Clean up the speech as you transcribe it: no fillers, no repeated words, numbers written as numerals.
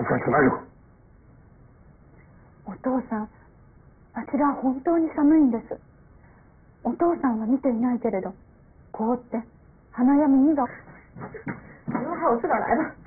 在此哪有？ お父さん、あちらは本当に寒いんです。お父さんは見ていないけれど、凍って鼻や耳が。刘海我自个儿来吧。